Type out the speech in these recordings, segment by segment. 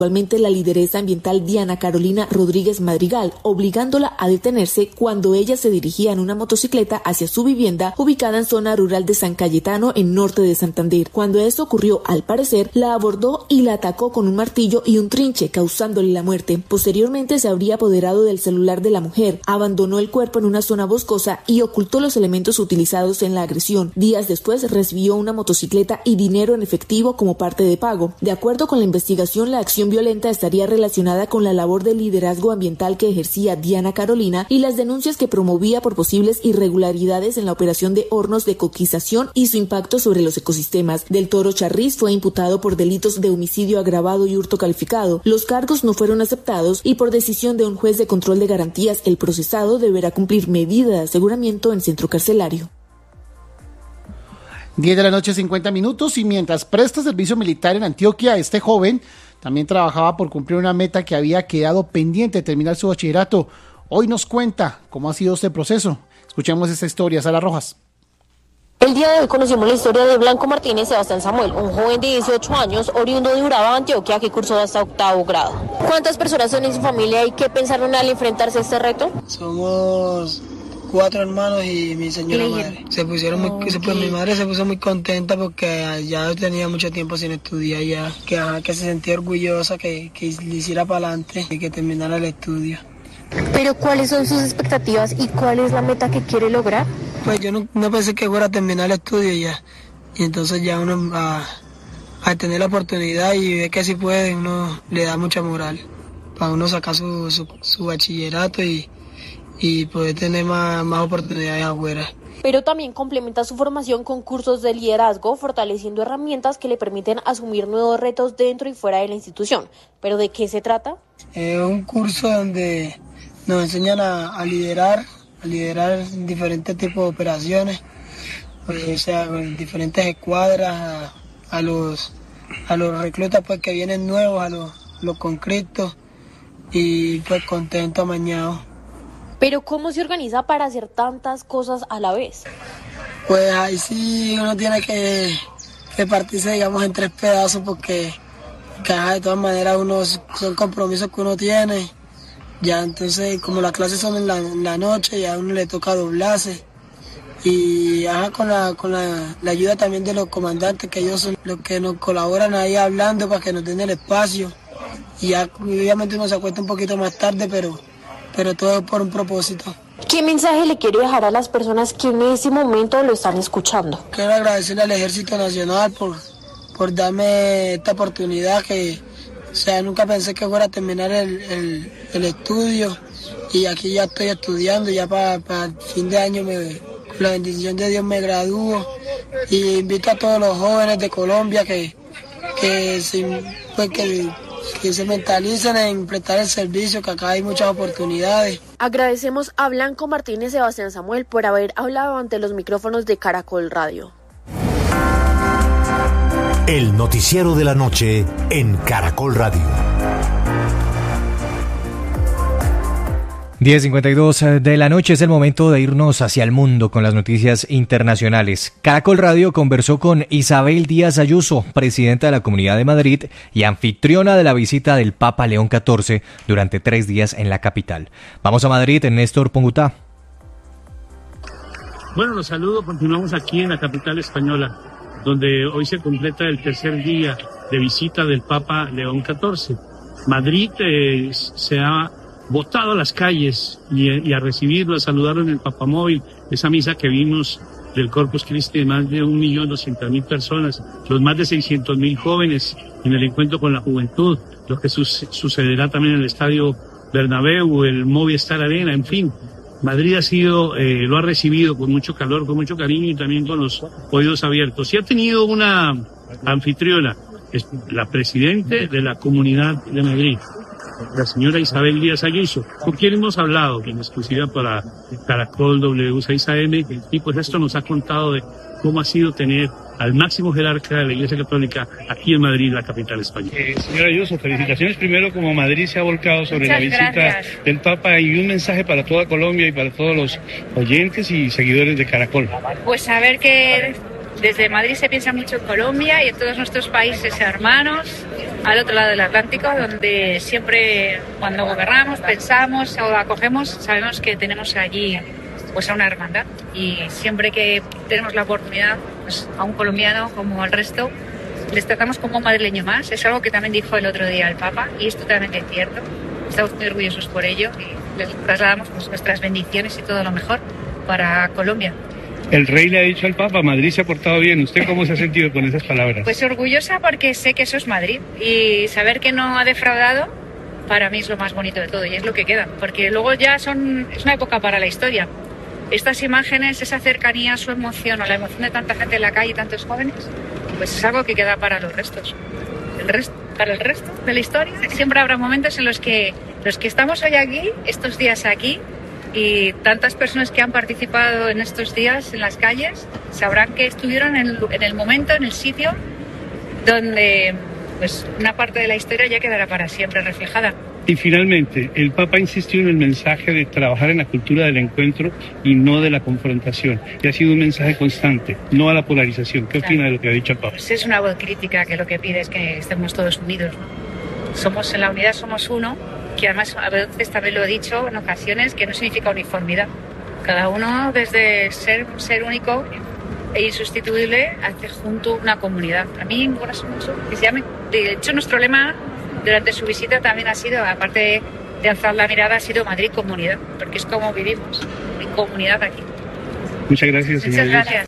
Actualmente la lideresa ambiental Diana Carolina Rodríguez Madrigal, obligándola a detenerse cuando ella se dirigía en una motocicleta hacia su vivienda ubicada en zona rural de San Cayetano, en norte de Santander. Cuando eso ocurrió, al parecer, la abordó y la atacó con un martillo y un trinche, causándole la muerte. Posteriormente se habría apoderado del celular de la mujer, abandonó el cuerpo en una zona boscosa y ocultó los elementos utilizados en la agresión. Días después recibió una motocicleta y dinero en efectivo como parte de pago. De acuerdo con la investigación, la acción violenta estaría relacionada con la labor de liderazgo ambiental que ejercía Diana Carolina y las denuncias que promovía por posibles irregularidades en la operación de hornos de coquización y su impacto sobre los ecosistemas. Del Toro Charriz fue imputado por delitos de homicidio agravado y hurto calificado. Los cargos no fueron aceptados y por decisión de un juez de control de garantías, el procesado deberá cumplir medida de aseguramiento en centro carcelario. 10 de la noche, 50 minutos, y mientras presta servicio militar en Antioquia, este joven también trabajaba por cumplir una meta que había quedado pendiente de terminar su bachillerato. Hoy nos cuenta cómo ha sido este proceso. Escuchemos esta historia, Sara Rojas. El día de hoy conocimos la historia de Blanco Martínez Sebastián Samuel, un joven de 18 años, oriundo de Urabá, Antioquia, que cursó hasta 8º grado. ¿Cuántas personas son en su familia y qué pensaron al enfrentarse a este reto? Somos 4 hermanos y mi señora madre. Mi madre se puso muy contenta porque ya tenía mucho tiempo sin estudiar ya, que se sentía orgullosa que le hiciera para adelante y que terminara el estudio. Pero ¿cuáles son sus expectativas y cuál es la meta que quiere lograr? Pues yo no pensé que fuera a terminar el estudio ya, y entonces ya uno a tener la oportunidad y ver que si puede, uno le da mucha moral para uno sacar su bachillerato y poder tener más oportunidades afuera. Pero también complementa su formación con cursos de liderazgo, fortaleciendo herramientas que le permiten asumir nuevos retos dentro y fuera de la institución. ¿Pero de qué se trata? Es un curso donde nos enseñan a liderar diferentes tipos de operaciones, o sea, con diferentes escuadras, a los reclutas pues que vienen nuevos, a los conscriptos, y pues contento, amañado. Pero ¿cómo se organiza para hacer tantas cosas a la vez? Pues ahí sí uno tiene que partirse, digamos, en 3 pedazos porque de todas maneras son compromisos que uno tiene. Ya entonces, como las clases son en la noche, ya a uno le toca doblarse. Y con la ayuda también de los comandantes, que ellos son los que nos colaboran ahí hablando para que nos den el espacio. Y ya obviamente uno se acuesta un poquito más tarde, pero todo por un propósito. ¿Qué mensaje le quiere dejar a las personas que en ese momento lo están escuchando? Quiero agradecerle al Ejército Nacional por darme esta oportunidad o sea, nunca pensé que fuera a terminar el estudio, y aquí ya estoy estudiando, ya para el fin de año con la bendición de Dios me gradúo, y invito a todos los jóvenes de Colombia que se mentalicen en prestar el servicio, que acá hay muchas oportunidades. Agradecemos a Blanco Martínez Sebastián Samuel por haber hablado ante los micrófonos de Caracol Radio. El noticiero de la noche en Caracol Radio. 10:52 de la noche, es el momento de irnos hacia el mundo con las noticias internacionales. Caracol Radio conversó con Isabel Díaz Ayuso, presidenta de la Comunidad de Madrid y anfitriona de la visita del Papa León XIV durante 3 días en la capital. Vamos a Madrid, Néstor Pongutá. Bueno, los saludo. Continuamos aquí en la capital española, donde hoy se completa el 3er día de visita del Papa León XIV. Madrid se ha botado a las calles y a recibirlo, a saludarlo en el Papamóvil, esa misa que vimos del Corpus Christi de más de 1.200.000 personas, los más de 600.000 jóvenes en el encuentro con la juventud, lo que sucederá también en el Estadio Bernabéu, el Movistar Arena, en fin. Madrid lo ha recibido con mucho calor, con mucho cariño y también con los oídos abiertos. Y ha tenido una anfitriona, es la presidente de la Comunidad de Madrid, la señora Isabel Díaz Ayuso, con quien hemos hablado en exclusiva para Caracol W6AM, y pues esto nos ha contado de cómo ha sido tener al máximo jerarca de la Iglesia Católica aquí en Madrid, la capital española. Señora Ayuso, felicitaciones primero, como Madrid se ha volcado sobre la visita del Papa, y un mensaje para toda Colombia y para todos los oyentes y seguidores de Caracol. Pues saber que Desde Madrid se piensa mucho en Colombia y en todos nuestros países hermanos al otro lado del Atlántico, donde siempre cuando gobernamos, pensamos o acogemos, sabemos que tenemos allí pues a una hermandad, y siempre que tenemos la oportunidad, pues a un colombiano como al resto les tratamos como un madrileño más. Es algo que también dijo el otro día el Papa y es totalmente cierto. Estamos muy orgullosos por ello y les trasladamos pues nuestras bendiciones y todo lo mejor para Colombia. El rey le ha dicho al Papa, Madrid se ha portado bien. ¿Usted cómo se ha sentido con esas palabras? Pues orgullosa porque sé que eso es Madrid, y saber que no ha defraudado para mí es lo más bonito de todo y es lo que queda, porque luego ya es una época para la historia. Estas imágenes, esa cercanía, su emoción o la emoción de tanta gente en la calle y tantos jóvenes, pues es algo que queda para los restos. Para el resto de la historia siempre habrá momentos en los que estamos hoy aquí, estos días aquí, y tantas personas que han participado en estos días en las calles sabrán que estuvieron en el momento, en el sitio donde pues una parte de la historia ya quedará para siempre reflejada. Y finalmente, el Papa insistió en el mensaje de trabajar en la cultura del encuentro y no de la confrontación. Y ha sido un mensaje constante, no a la polarización. ¿Qué opina de lo que ha dicho el Papa? Pues es una voz crítica que lo que pide es que estemos todos unidos, ¿no? En la unidad somos uno, que además a veces también lo he dicho en ocasiones, que no significa uniformidad. Cada uno desde ser un ser único e insustituible hace junto una comunidad. A mí me gusta mucho que se llame. De hecho, nuestro lema durante su visita también ha sido, aparte de alzar la mirada, ha sido Madrid Comunidad, porque es como vivimos, en comunidad aquí. Muchas gracias, señor. Muchas gracias.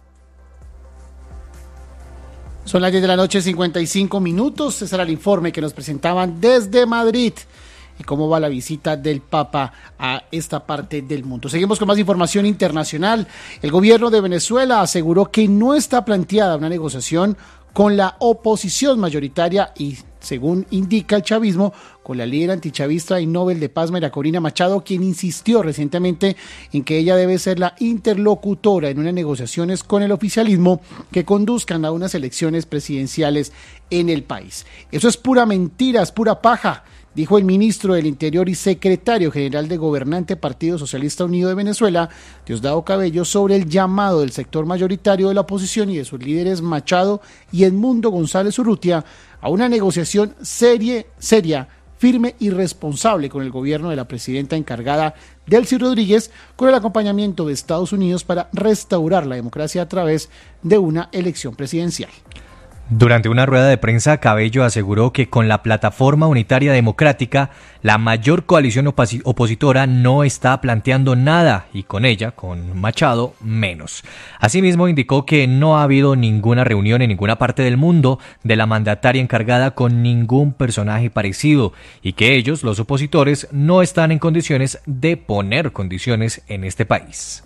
Son las 10 de la noche, 55 minutos. Ese era el informe que nos presentaban desde Madrid y cómo va la visita del Papa a esta parte del mundo. Seguimos con más información internacional. El gobierno de Venezuela aseguró que no está planteada una negociación con la oposición mayoritaria y, según indica el chavismo, con la líder antichavista y Nobel de Paz María Corina Machado, quien insistió recientemente en que ella debe ser la interlocutora en unas negociaciones con el oficialismo que conduzcan a unas elecciones presidenciales en el país. Eso es pura mentira, es pura paja, dijo el ministro del Interior y secretario general del gobernante Partido Socialista Unido de Venezuela, Diosdado Cabello, sobre el llamado del sector mayoritario de la oposición y de sus líderes Machado y Edmundo González Urrutia a una negociación seria, firme y responsable con el gobierno de la presidenta encargada, Delcy Rodríguez, con el acompañamiento de Estados Unidos para restaurar la democracia a través de una elección presidencial. Durante una rueda de prensa, Cabello aseguró que con la Plataforma Unitaria Democrática, la mayor coalición opositora no está planteando nada y con ella, con Machado, menos. Asimismo, indicó que no ha habido ninguna reunión en ninguna parte del mundo de la mandataria encargada con ningún personaje parecido y que ellos, los opositores, no están en condiciones de poner condiciones en este país.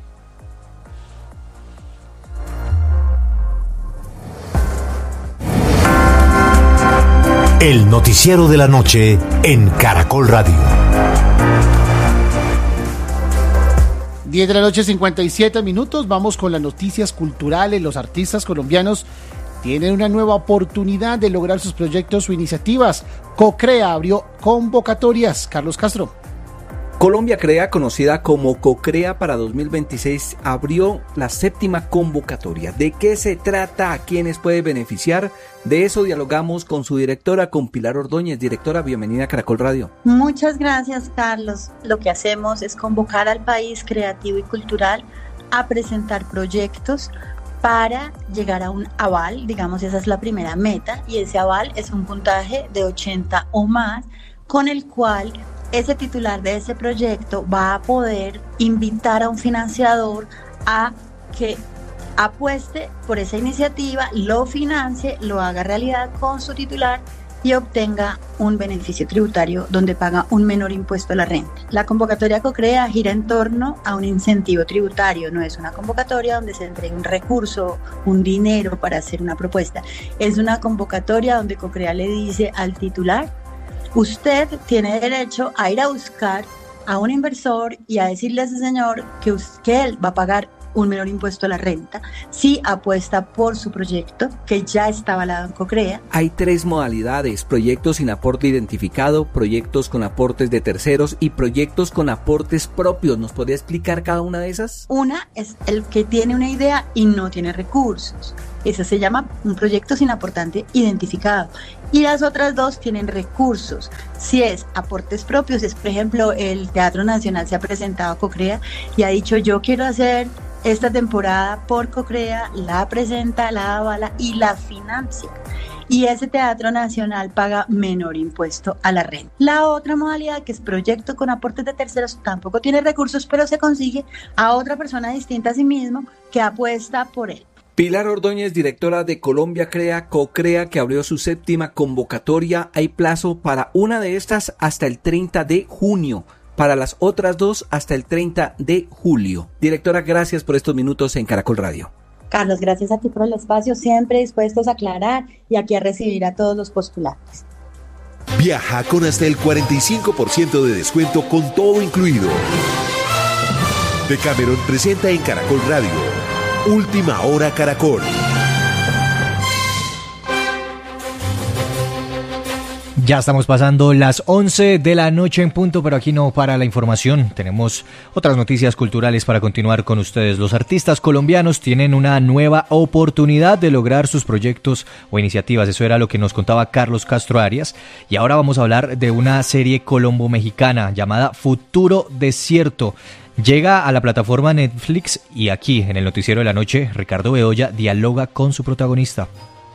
El noticiero de la noche en Caracol Radio. 10 de la noche, 57 minutos. Vamos con las noticias culturales. Los artistas colombianos tienen una nueva oportunidad de lograr sus proyectos o iniciativas. CoCrea abrió convocatorias. Carlos Castro. Colombia Crea, conocida como CoCrea para 2026, abrió la 7ª convocatoria. ¿De qué se trata? ¿A quiénes puede beneficiar? De eso dialogamos con su directora, con Pilar Ordóñez. Directora, bienvenida a Caracol Radio. Muchas gracias, Carlos. Lo que hacemos es convocar al país creativo y cultural a presentar proyectos para llegar a un aval, digamos, esa es la primera meta, y ese aval es un puntaje de 80 o más, con el cual ese titular de ese proyecto va a poder invitar a un financiador a que apueste por esa iniciativa, lo financie, lo haga realidad con su titular y obtenga un beneficio tributario donde paga un menor impuesto a la renta. La convocatoria CoCrea gira en torno a un incentivo tributario, no es una convocatoria donde se entregue un recurso, un dinero para hacer una propuesta. Es una convocatoria donde CoCrea le dice al titular: usted tiene derecho a ir a buscar a un inversor y a decirle a ese señor que él va a pagar un menor impuesto a la renta si apuesta por su proyecto que ya está avalado en COCREA. Hay 3 modalidades: proyectos sin aporte identificado, proyectos con aportes de terceros y proyectos con aportes propios. ¿Nos podría explicar cada una de esas? Una es el que tiene una idea y no tiene recursos. Ese se llama un proyecto sin aportante identificado. Y las otras 2 tienen recursos. Si es aportes propios, es por ejemplo el Teatro Nacional se ha presentado a COCREA y ha dicho yo quiero hacer esta temporada por COCREA, la presenta, la avala y la financia. Y ese Teatro Nacional paga menor impuesto a la renta. La otra modalidad, que es proyecto con aportes de terceros, tampoco tiene recursos, pero se consigue a otra persona distinta a sí mismo que apuesta por él. Pilar Ordóñez, directora de Colombia Crea, COCREA, que abrió su 7ª convocatoria. Hay plazo para una de estas hasta el 30 de junio. Para las otras 2 hasta el 30 de julio. Directora, gracias por estos minutos en Caracol Radio. Carlos, gracias a ti por el espacio, siempre dispuestos a aclarar y aquí a recibir a todos los postulantes. Viaja con hasta el 45% de descuento con todo incluido. Decameron presenta en Caracol Radio Última Hora Caracol. Ya estamos pasando las 11 de la noche en punto, pero aquí no para la información. Tenemos otras noticias culturales para continuar con ustedes. Los artistas colombianos tienen una nueva oportunidad de lograr sus proyectos o iniciativas. Eso era lo que nos contaba Carlos Castro Arias. Y ahora vamos a hablar de una serie colombo-mexicana llamada Futuro Desierto. Llega a la plataforma Netflix y aquí, en el Noticiero de la Noche, Ricardo Bedoya dialoga con su protagonista.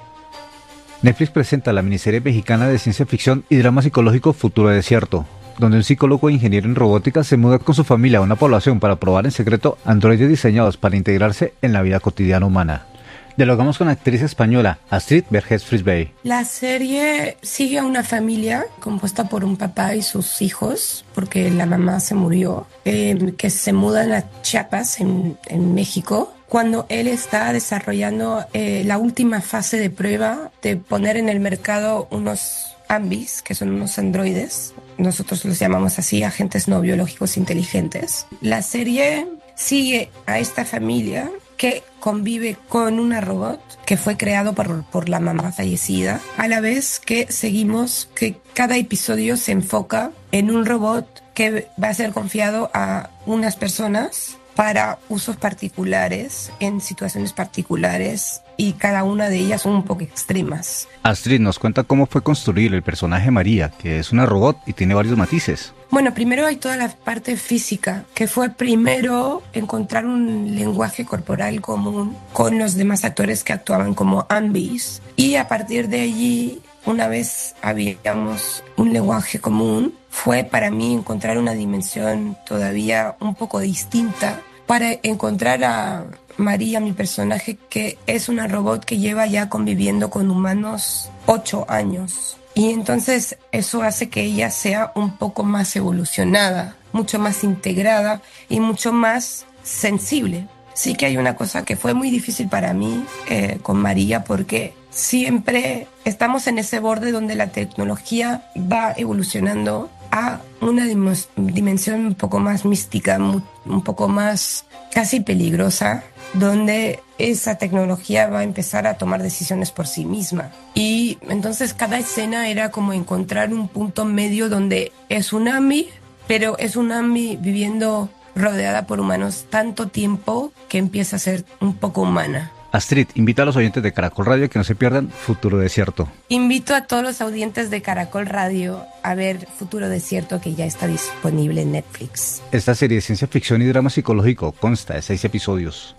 Netflix presenta la miniserie mexicana de ciencia ficción y drama psicológico Futuro Desierto, donde un psicólogo e ingeniero en robótica se muda con su familia a una población para probar en secreto androides diseñados para integrarse en la vida cotidiana humana. Dialogamos con la actriz española Astrid Vergés Frisbey. La serie sigue a una familia compuesta por un papá y sus hijos, porque la mamá se murió, que se mudan a Chiapas, en México, cuando él está desarrollando la última fase de prueba de poner en el mercado unos AMBIs, que son unos androides. Nosotros los llamamos así, agentes no biológicos inteligentes. La serie sigue a esta familia que convive con una robot que fue creado por la mamá fallecida, a la vez que seguimos que cada episodio se enfoca en un robot que va a ser confiado a unas personas para usos particulares, en situaciones particulares, y cada una de ellas son un poco extremas. Astrid nos cuenta cómo fue construir el personaje María, que es una robot y tiene varios matices. Bueno, primero hay toda la parte física, que fue primero encontrar un lenguaje corporal común con los demás actores que actuaban como AMBIs, y a partir de allí, una vez habíamos un lenguaje común, fue para mí encontrar una dimensión todavía un poco distinta para encontrar a María, mi personaje, que es una robot que lleva ya conviviendo con humanos 8 años. Y entonces eso hace que ella sea un poco más evolucionada, mucho más integrada y mucho más sensible. Sí que hay una cosa que fue muy difícil para mí con María, porque siempre estamos en ese borde donde la tecnología va evolucionando a una dimensión un poco más mística, un poco más casi peligrosa, donde esa tecnología va a empezar a tomar decisiones por sí misma. Y entonces cada escena era como encontrar un punto medio donde es un AMBI, pero es un AMBI viviendo rodeada por humanos tanto tiempo que empieza a ser un poco humana. Astrid, invita a los oyentes de Caracol Radio que no se pierdan Futuro Desierto. Invito a todos los oyentes de Caracol Radio a ver Futuro Desierto, que ya está disponible en Netflix. Esta serie de ciencia ficción y drama psicológico consta de 6 episodios.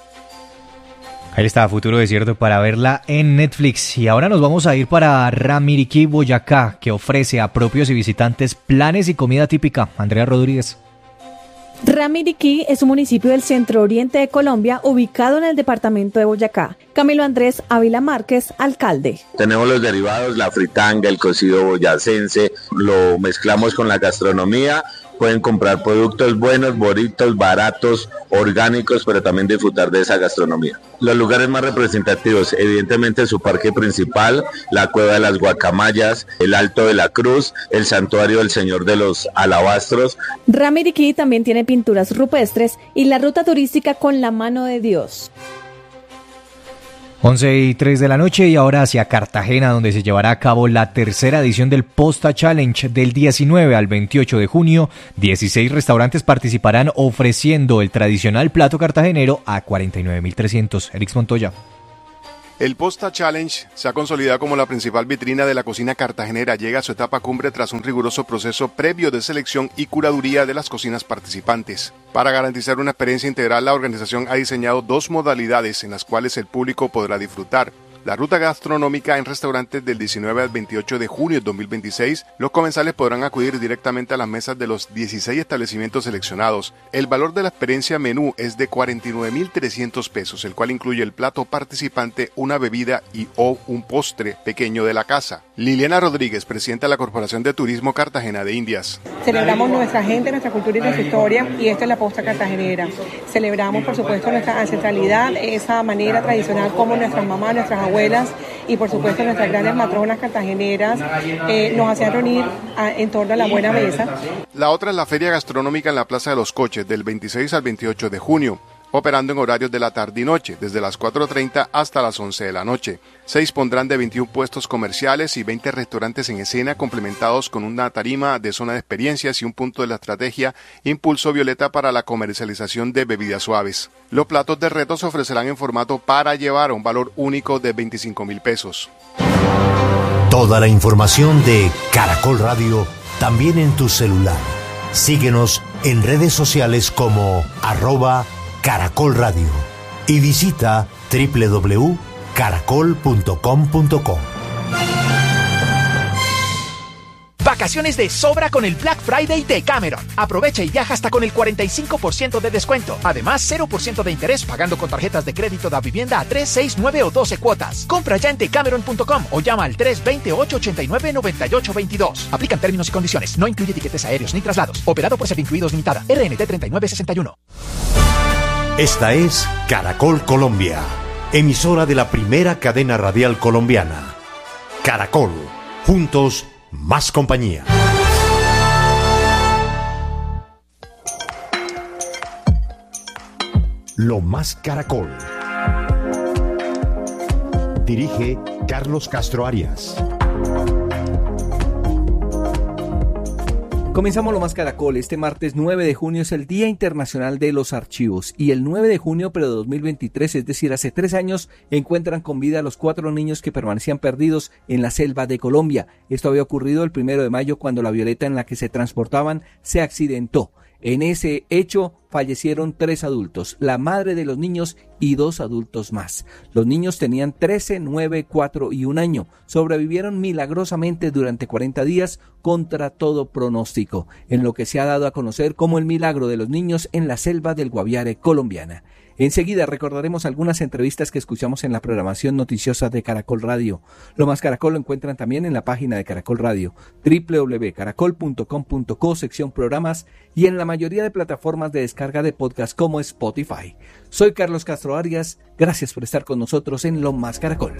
Ahí está, Futuro Desierto, para verla en Netflix. Y ahora nos vamos a ir para Ramiriquí, Boyacá, que ofrece a propios y visitantes planes y comida típica. Andrea Rodríguez. Ramiriquí es un municipio del centro oriente de Colombia, ubicado en el departamento de Boyacá. Camilo Andrés Ávila Márquez, alcalde. Tenemos los derivados, la fritanga, el cocido boyacense, lo mezclamos con la gastronomía pueden comprar productos buenos, bonitos, baratos, orgánicos, pero también disfrutar de esa gastronomía. Los lugares más representativos, evidentemente su parque principal, la Cueva de las Guacamayas, el Alto de la Cruz, el Santuario del Señor de los Alabastros. Ramiriquí también tiene pinturas rupestres y la ruta turística con la mano de Dios. 11:03 de la noche y ahora hacia Cartagena, donde se llevará a cabo la tercera edición del Posta Challenge del 19 al 28 de junio. 16 restaurantes participarán ofreciendo el tradicional plato cartagenero a 49.300. Erix Montoya. El Posta Challenge se ha consolidado como la principal vitrina de la cocina cartagenera. Llega a su etapa cumbre tras un riguroso proceso previo de selección y curaduría de las cocinas participantes. Para garantizar una experiencia integral, la organización ha diseñado 2 modalidades en las cuales el público podrá disfrutar. La ruta gastronómica en restaurantes del 19 al 28 de junio de 2026, los comensales podrán acudir directamente a las mesas de los 16 establecimientos seleccionados. El valor de la experiencia menú es de 49.300 pesos, el cual incluye el plato participante, una bebida y o un postre pequeño de la casa. Liliana Rodríguez, presidenta de la Corporación de Turismo Cartagena de Indias. Celebramos nuestra gente, nuestra cultura y nuestra historia, y esta es la Posta Cartagenera. Celebramos, por supuesto, nuestra ancestralidad, esa manera tradicional como nuestras mamás, nuestras abuelas y por supuesto nuestras grandes matronas cartageneras nos hacían reunir en torno a la buena mesa. La otra es la Feria Gastronómica en la Plaza de los Coches del 26 al 28 de junio, operando en horarios de la tarde y noche, desde las 4:30 hasta las 11 de la noche. Se dispondrán de 21 puestos comerciales y 20 restaurantes en escena, complementados con una tarima de zona de experiencias y un punto de la estrategia Impulso Violeta para la comercialización de bebidas suaves. Los platos de reto se ofrecerán en formato para llevar a un valor único de 25.000 pesos. Toda la información de Caracol Radio también en tu celular. Síguenos en redes sociales como @Caracol Radio y visita www.caracol.com.co. Vacaciones de sobra con el Black Friday de Cameron. Aprovecha y viaja hasta con el 45% de descuento. Además, 0% de interés pagando con tarjetas de crédito da vivienda a 3, 6, 9 o 12 cuotas. Compra ya en decameron.com o llama al 320-889-9822. Aplican términos y condiciones. No incluye tiquetes aéreos ni traslados. Operado por Servincluidos Limitada. RNT 3961. Esta es Caracol Colombia, emisora de la primera cadena radial colombiana. Caracol, juntos, más compañía. Lo más Caracol. Dirige Carlos Castro Arias. Comenzamos Lo Más Caracol. Este martes 9 de junio es el Día Internacional de los Archivos y el 9 de junio pero de 2023, es decir, hace 3 años, encuentran con vida a los 4 niños que permanecían perdidos en la selva de Colombia. Esto había ocurrido el 1 de mayo cuando la avioneta en la que se transportaban se accidentó. En ese hecho fallecieron 3 adultos, la madre de los niños y 2 adultos más. Los niños tenían 13, 9, 4 y 1 año. Sobrevivieron milagrosamente durante 40 días contra todo pronóstico, en lo que se ha dado a conocer como el milagro de los niños en la selva del Guaviare colombiana. Enseguida recordaremos algunas entrevistas que escuchamos en la programación noticiosa de Caracol Radio. Lo Más Caracol lo encuentran también en la página de Caracol Radio, www.caracol.com.co, sección programas, y en la mayoría de plataformas de descarga de podcast como Spotify. Soy Carlos Castro Arias, gracias por estar con nosotros en Lo Más Caracol.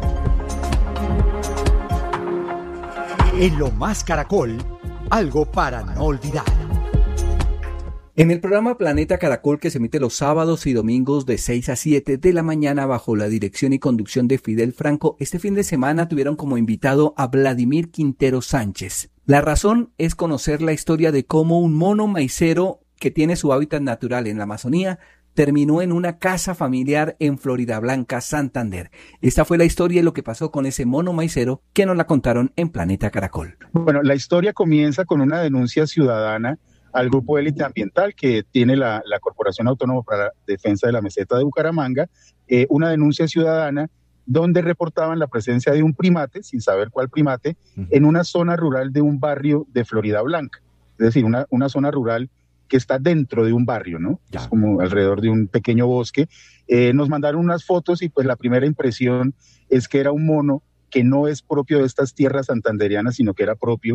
En Lo Más Caracol, algo para no olvidar. En el programa Planeta Caracol, que se emite los sábados y domingos de 6 a 7 de la mañana bajo la dirección y conducción de Fidel Franco, este fin de semana tuvieron como invitado a Vladimir Quintero Sánchez. La razón es conocer la historia de cómo un mono maicero que tiene su hábitat natural en la Amazonía terminó en una casa familiar en Floridablanca, Santander. Esta fue la historia y lo que pasó con ese mono maicero que nos la contaron en Planeta Caracol. Bueno, la historia comienza con una denuncia ciudadana al grupo élite ambiental que tiene la Corporación Autónoma para la Defensa de la Meseta de Bucaramanga, una denuncia ciudadana donde reportaban la presencia de un primate, sin saber cuál primate, en una zona rural de un barrio de Floridablanca. Es decir, una zona rural que está dentro de un barrio, ¿no? Ya. Es como alrededor de un pequeño bosque. Nos mandaron unas fotos y pues la primera impresión es que era un mono que no es propio de estas tierras santanderianas, sino que era propio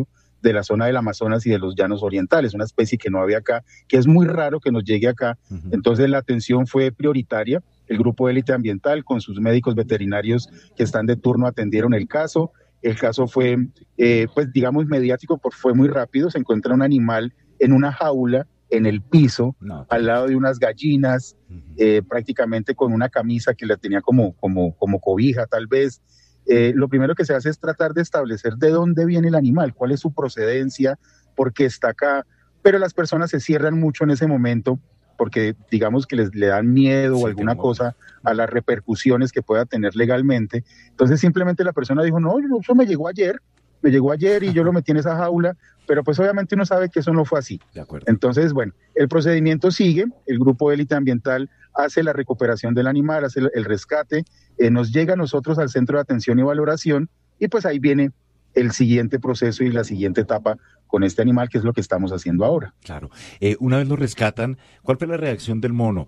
de la zona del Amazonas y de los llanos orientales, una especie que no había acá, que es muy raro que nos llegue acá. Entonces la atención fue prioritaria. El grupo de élite ambiental con sus médicos veterinarios que están de turno atendieron el caso. El caso fue, pues digamos, mediático, porque fue muy rápido. Se encuentra un animal en una jaula en el piso, al lado de unas gallinas, prácticamente con una camisa que la tenía como cobija tal vez. Lo primero que se hace es tratar de establecer de dónde viene el animal, cuál es su procedencia, por qué está acá, pero las personas se cierran mucho en ese momento porque digamos que le dan miedo o alguna cosa a las repercusiones que pueda tener legalmente. Entonces simplemente la persona dijo, no, eso me llegó ayer y yo lo metí en esa jaula, pero pues obviamente uno sabe que eso no fue así. De acuerdo. Entonces, bueno, el procedimiento sigue, el grupo de élite ambiental hace la recuperación del animal, hace el rescate, nos llega a nosotros al centro de atención y valoración, y pues ahí viene el siguiente proceso y la siguiente etapa con este animal, que es lo que estamos haciendo ahora. Claro. Una vez lo rescatan, ¿cuál fue la reacción del mono?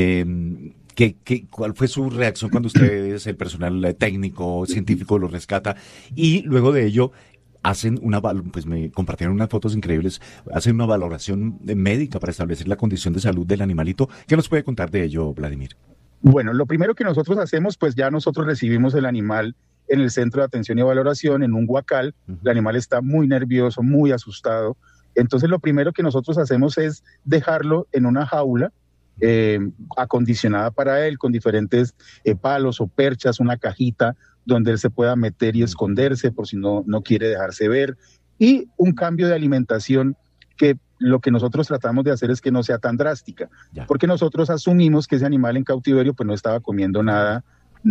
¿Cuál fue su reacción cuando ustedes, el personal técnico, científico, lo rescata? Y luego de ello, pues me compartieron unas fotos increíbles, hacen una valoración médica para establecer la condición de salud del animalito. ¿Qué nos puede contar de ello, Vladimir? Bueno, lo primero que nosotros hacemos, pues ya nosotros recibimos el animal en el centro de atención y valoración, en un huacal. El animal está muy nervioso, muy asustado. Entonces lo primero que nosotros hacemos es dejarlo en una jaula acondicionada para él, con diferentes palos o perchas, una cajita donde él se pueda meter y esconderse por si no quiere dejarse ver, y un cambio de alimentación que lo que nosotros tratamos de hacer es que no sea tan drástica, porque nosotros asumimos que ese animal en cautiverio pues no estaba comiendo nada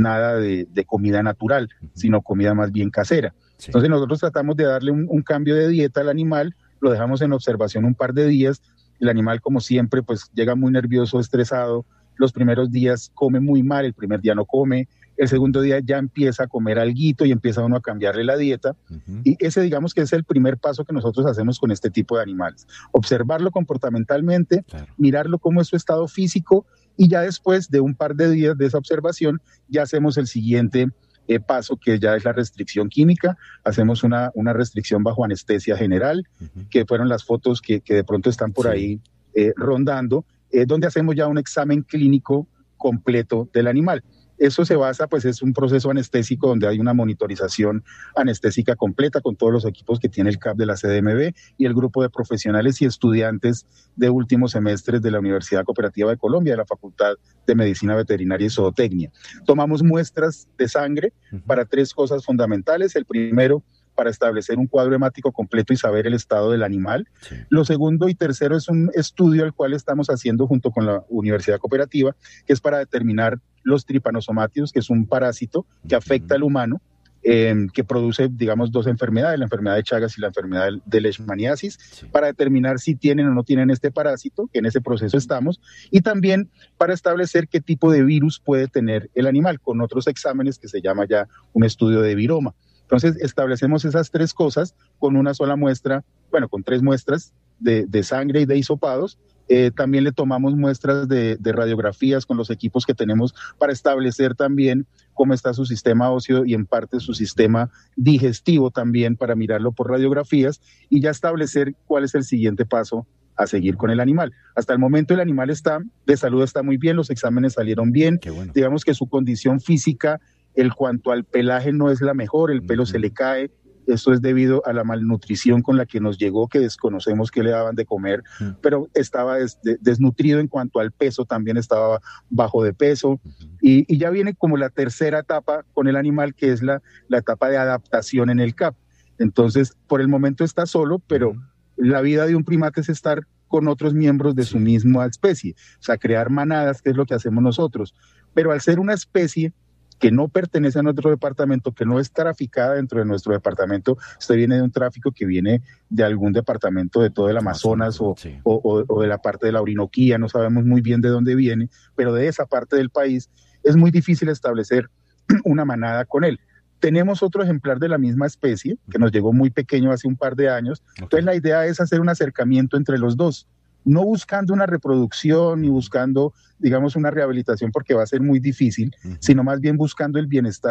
de comida natural, sino comida más bien casera. Entonces nosotros tratamos de darle un cambio de dieta al animal, lo dejamos en observación un par de días. El animal, como siempre, pues llega muy nervioso, estresado. Los primeros días come muy mal, el primer día no come, el segundo día ya empieza a comer alguito y empieza uno a cambiarle la dieta. Y ese, digamos que es el primer paso que nosotros hacemos con este tipo de animales. Observarlo comportamentalmente, mirarlo cómo es su estado físico, y ya después de un par de días de esa observación, ya hacemos el siguiente paso, que ya es la restricción química. Hacemos una restricción bajo anestesia general, que fueron las fotos que de pronto están por ahí rondando, donde hacemos ya un examen clínico completo del animal. Eso se basa, pues es un proceso anestésico donde hay una monitorización anestésica completa con todos los equipos que tiene el CAP de la CDMV y el grupo de profesionales y estudiantes de últimos semestres de la Universidad Cooperativa de Colombia, de la Facultad de Medicina Veterinaria y Zootecnia. Tomamos muestras de sangre para tres cosas fundamentales. El primero, para establecer un cuadro hemático completo y saber el estado del animal. Lo segundo y tercero es un estudio al cual estamos haciendo junto con la Universidad Cooperativa, que es para determinar los tripanosomátidos, que es un parásito que afecta al humano, que produce, digamos, dos enfermedades, la enfermedad de Chagas y la enfermedad de leishmaniasis, para determinar si tienen o no tienen este parásito, que en ese proceso estamos, y también para establecer qué tipo de virus puede tener el animal, con otros exámenes que se llama ya un estudio de viroma. Entonces establecemos esas tres cosas con una sola muestra, bueno, con tres muestras de sangre y de hisopados. También le tomamos muestras de radiografías con los equipos que tenemos para establecer también cómo está su sistema óseo y en parte su sistema digestivo también, para mirarlo por radiografías y ya establecer cuál es el siguiente paso a seguir con el animal. Hasta el momento el animal de salud está muy bien, los exámenes salieron bien. Bueno. Digamos que su condición física, en cuanto al pelaje, no es la mejor, el pelo se le cae. Esto es debido a la malnutrición con la que nos llegó, que desconocemos qué le daban de comer, pero estaba desnutrido. En cuanto al peso, también estaba bajo de peso. Y ya viene como la tercera etapa con el animal, que es la etapa de adaptación en el CAP. Entonces, por el momento está solo, pero la vida de un primate es estar con otros miembros de su misma especie, o sea, crear manadas, que es lo que hacemos nosotros. Pero al ser una especie que no pertenece a nuestro departamento, que no es traficada dentro de nuestro departamento, usted viene de un tráfico que viene de algún departamento de todo el Amazonas o de la parte de la Orinoquía, no sabemos muy bien de dónde viene, pero de esa parte del país es muy difícil establecer una manada con él. Tenemos otro ejemplar de la misma especie, que nos llegó muy pequeño hace un par de años. Entonces la idea es hacer un acercamiento entre los dos, no buscando una reproducción ni buscando, digamos, una rehabilitación, porque va a ser muy difícil, sino más bien buscando el bienestar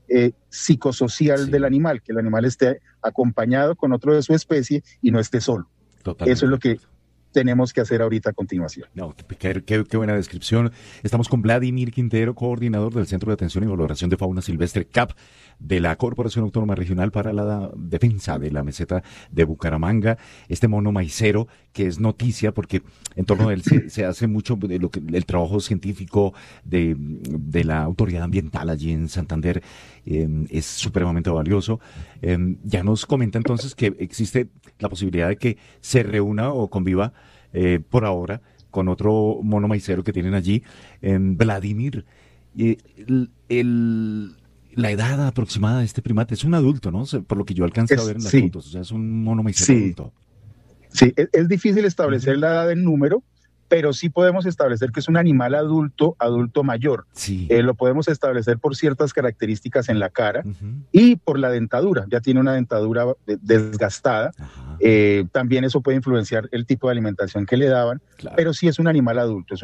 psicosocial del animal, que el animal esté acompañado con otro de su especie y no esté solo. Totalmente. Eso es lo que tenemos que hacer ahorita a continuación. No, qué buena descripción. Estamos con Vladimir Quintero, coordinador del Centro de Atención y Valoración de Fauna Silvestre, CAP, de la Corporación Autónoma Regional para la Defensa de la Meseta de Bucaramanga. Este mono maicero que es noticia porque en torno a él se hace mucho de el trabajo científico de la autoridad ambiental allí en Santander. Es supremamente valioso. Ya nos comenta entonces que existe la posibilidad de que se reúna o conviva por ahora con otro mono maicero que tienen allí, Vladimir. La edad aproximada de este primate es un adulto, ¿no? Por lo que yo alcancé a ver en las fotos, o sea, es un mono maicero adulto. Sí, es difícil establecer la edad en número, pero sí podemos establecer que es un animal adulto mayor. Sí. Lo podemos establecer por ciertas características en la cara y por la dentadura. Ya tiene una dentadura desgastada. También eso puede influenciar el tipo de alimentación que le daban, pero sí es un animal adulto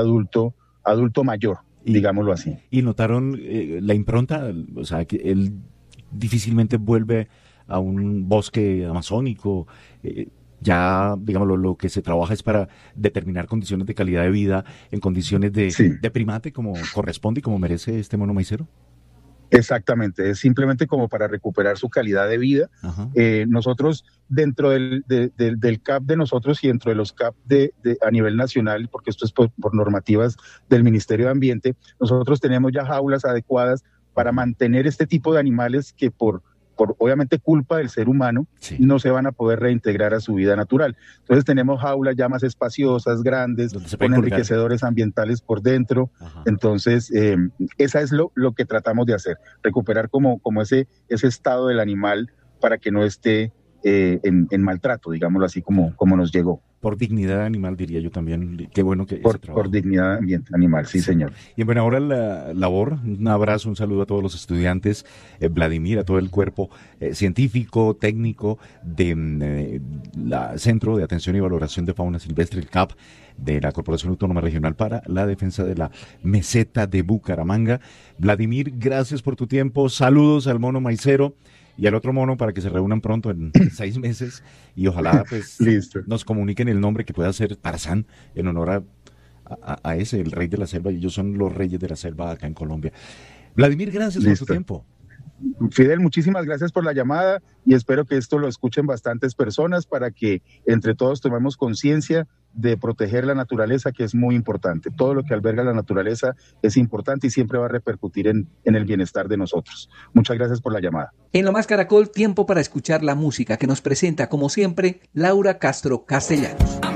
mayor, digámoslo así. ¿Y notaron la impronta? O sea, que él difícilmente vuelve a un bosque amazónico. Ya, digamos, lo que se trabaja es para determinar condiciones de calidad de vida en condiciones de primate, como corresponde y como merece este mono maicero. Exactamente, es simplemente como para recuperar su calidad de vida. Nosotros, dentro del CAP de nosotros y dentro de los CAP a nivel nacional, porque esto es por normativas del Ministerio de Ambiente, nosotros tenemos ya jaulas adecuadas para mantener este tipo de animales que por obviamente culpa del ser humano, no se van a poder reintegrar a su vida natural. Entonces tenemos jaulas ya más espaciosas, grandes, con enriquecedores ambientales por dentro. Entonces, esa es lo que tratamos de hacer, recuperar como ese estado del animal para que no esté en maltrato, digámoslo así, como nos llegó. Por dignidad animal, diría yo también. Qué bueno que por dignidad animal, sí, señor. Y en buena hora la labor, un abrazo, un saludo a todos los estudiantes, Vladimir, a todo el cuerpo científico, técnico de la Centro de Atención y Valoración de Fauna Silvestre, el CAP, de la Corporación Autónoma Regional para la Defensa de la Meseta de Bucaramanga. Vladimir, gracias por tu tiempo, saludos al mono maicero y al otro mono para que se reúnan pronto en 6 meses y ojalá pues nos comuniquen el nombre que pueda ser Tarzán en honor a ese, el rey de la selva, y ellos son los reyes de la selva acá en Colombia. Vladimir, gracias por tu tiempo. Fidel, muchísimas gracias por la llamada y espero que esto lo escuchen bastantes personas para que entre todos tomemos conciencia de proteger la naturaleza, que es muy importante. Todo lo que alberga la naturaleza es importante y siempre va a repercutir en el bienestar de nosotros. Muchas gracias por la llamada. En Lo Más Caracol, tiempo para escuchar la música que nos presenta, como siempre, Laura Castro Castellanos.